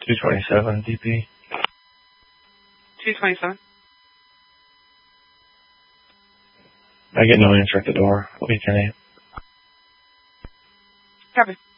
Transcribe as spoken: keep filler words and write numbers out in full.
two twenty-seven D P. two twenty-seven. I get no answer at the door. I'll be ten eight. Copy.